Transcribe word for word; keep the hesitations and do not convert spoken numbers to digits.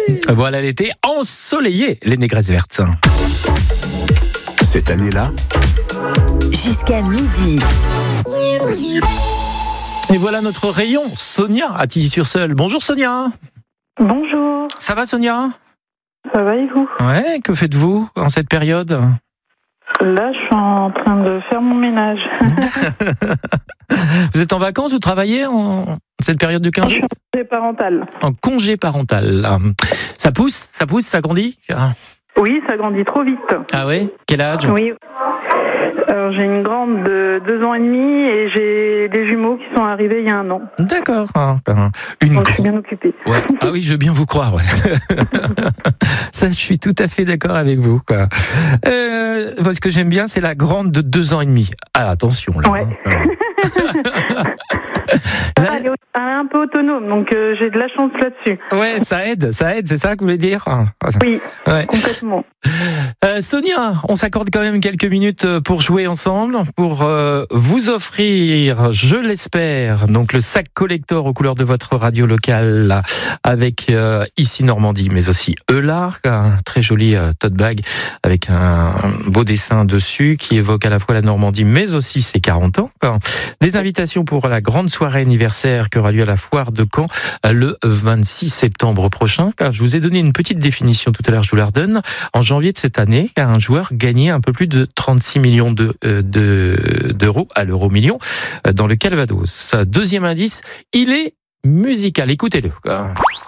Voilà l'été ensoleillé, les Négresses Vertes. Cette année-là, jusqu'à midi. Et voilà notre rayon, Sonia à Tilly-sur-Seulles. Bonjour Sonia. Bonjour, Ça va Sonia? ça va et vous? Ouais, que faites-vous en cette période? Là, je suis en train de faire mon ménage. Vous êtes en vacances, vous travaillez en cette période de Je quinze suis jours? en congé parental. En congé parental. Ça pousse, ça pousse, ça grandit? Oui, ça grandit trop vite. Ah ouais? Quel âge? Oui. Alors, j'ai une grande de deux ans et demi et j'ai des jumeaux qui sont arrivés il y a un an. D'accord. Une Donc, je suis bien occupée. Ouais. Ah oui, je veux bien vous croire. Ouais. Ça, je suis tout à fait d'accord avec vous. Quoi. Euh, moi, ce que j'aime bien, c'est la grande de deux ans et demi. Ah, attention là. Ouais. Hein. Elle est, elle est un peu autonome, donc euh, j'ai de la chance là-dessus. Ouais, ça aide, ça aide, c'est ça que vous voulez dire? Oui, Ouais. complètement. Euh, Sonia, on s'accorde quand même quelques minutes pour jouer ensemble, pour euh, vous offrir, je l'espère, donc le sac collector aux couleurs de votre radio locale, avec euh, ici Normandie, mais aussi Eularc, un très joli euh, tote bag avec un beau dessin dessus qui évoque à la fois la Normandie, mais aussi ses quarante ans. Des invitations pour la grande soirée anniversaire qui aura lieu à la foire de Caen le vingt-six septembre prochain. Car je vous ai donné une petite définition tout à l'heure, je vous la redonne. En janvier de cette année, car un joueur gagnait un peu plus de trente-six millions de, euh, de, d'euros à l'euro million dans le Calvados. Deuxième indice, il est musical. Écoutez-le.